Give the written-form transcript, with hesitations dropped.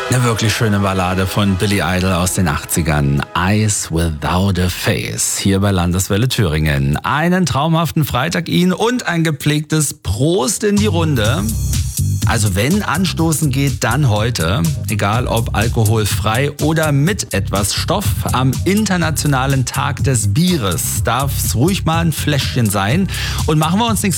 Eine wirklich schöne Ballade von Billy Idol aus den 80ern. Eyes Without a Face. Hier bei Landeswelle Thüringen. Einen traumhaften Freitag Ihnen und ein gepflegtes Prost in die Runde. Also wenn anstoßen geht, dann heute. Egal ob alkoholfrei oder mit etwas Stoff. Am Internationalen Tag des Bieres darf es ruhig mal ein Fläschchen sein. Und machen wir uns nichts